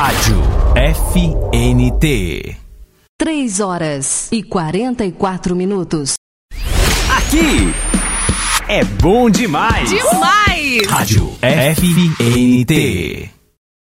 Rádio FNT. 3h44. Aqui é bom demais. Demais! Rádio FNT.